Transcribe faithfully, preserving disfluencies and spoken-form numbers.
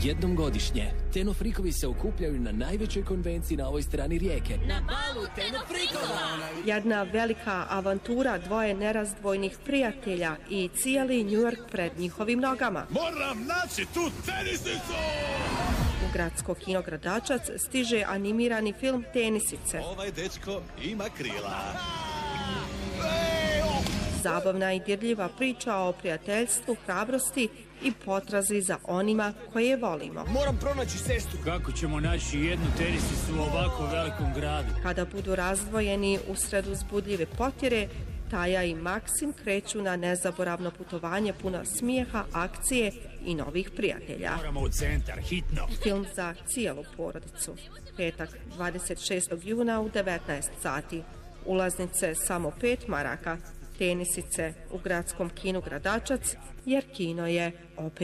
Jednom godišnje Tenofrikovi se okupljaju na najvećoj konvenciji na ovoj strani rijeke. Na balu Tenofrikova! Jedna velika avantura dvoje nerazdvojnih prijatelja i cijeli New York pred njihovim nogama. Moram naći tu tenisicu! U gradsko kino Gradačac stiže animirani film Tenisice. Ovaj dečko ima krila. Zabavna i dirljiva priča o prijateljstvu, hrabrosti i potrazi za onima koje volimo. Moram pronaći sestru. Kako ćemo naći jednu tenisicu u ovako velikom gradu? Kada budu razdvojeni usred uzbudljive potjere, Taja i Maksim kreću na nezaboravno putovanje puno smijeha, akcije i novih prijatelja. Moramo u centar, hitno. Film za cijelu porodicu. Petak, dvadeset šestog juna u devetnaest sati. Ulaznice samo pet maraka. Tenisice u gradskom kinu Gradačac, jer kino je opet